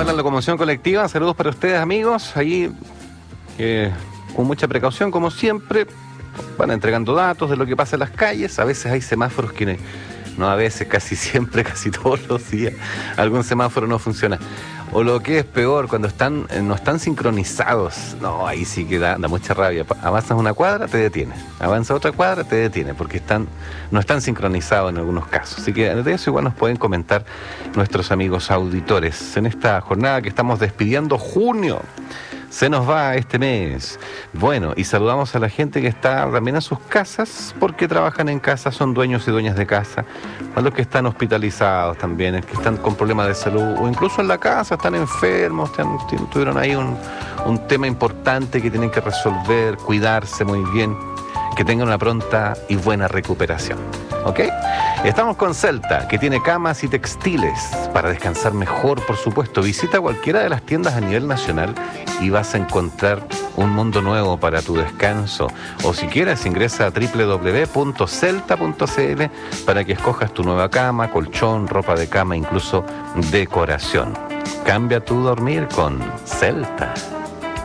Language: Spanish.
va la locomoción colectiva. Saludos para ustedes, amigos. Ahí, con mucha precaución, como siempre, van entregando datos de lo que pasa en las calles. A veces hay semáforos que no, a veces, casi siempre, casi todos los días, algún semáforo no funciona. O lo que es peor, cuando no están sincronizados. No, ahí sí que da mucha rabia. Avanzas una cuadra, te detienes. Avanzas otra cuadra, te detienes, porque no están sincronizados en algunos casos. Así que de eso igual nos pueden comentar nuestros amigos auditores. En esta jornada que estamos despidiendo junio, se nos va este mes. Bueno, y saludamos a la gente que está también en sus casas, porque trabajan en casa, son dueños y dueñas de casa, a los que están hospitalizados también, que están con problemas de salud, o incluso en la casa, están enfermos, tuvieron ahí un tema importante que tienen que resolver, cuidarse muy bien, que tengan una pronta y buena recuperación. ¿Ok? Estamos con Celta, que tiene camas y textiles para descansar mejor, por supuesto. Visita cualquiera de las tiendas a nivel nacional y vas a encontrar un mundo nuevo para tu descanso. O si quieres, ingresa a www.celta.cl para que escojas tu nueva cama, colchón, ropa de cama, incluso decoración. Cambia tu dormir con Celta.